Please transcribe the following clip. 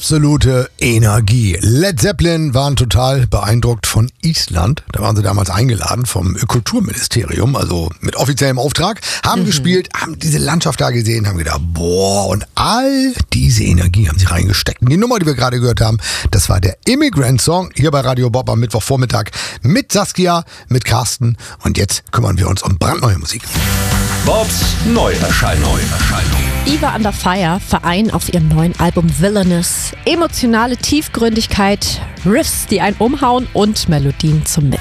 absolute Energie. Led Zeppelin waren total beeindruckt von Island. Da waren sie damals eingeladen vom Kulturministerium, also mit offiziellem Auftrag, haben gespielt, haben diese Landschaft da gesehen, haben gedacht, boah, und all diese Energie haben sie reingesteckt. Und die Nummer, die wir gerade gehört haben, das war der Immigrant Song hier bei Radio Bob am Mittwochvormittag mit Saskia, mit Carsten. Und jetzt kümmern wir uns um brandneue Musik. Bobs Neuerscheinung. Eva Under Fire vereinen auf ihrem neuen Album Villainous emotionale Tiefgründigkeit, Riffs, die einen umhauen und Melodien zum Mitsingen.